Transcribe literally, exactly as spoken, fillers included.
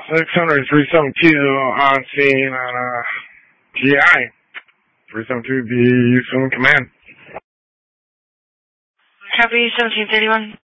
six hundred, three seven two on scene on uh, G I. three seven two, be soon command. Copy, seventeen thirty-one.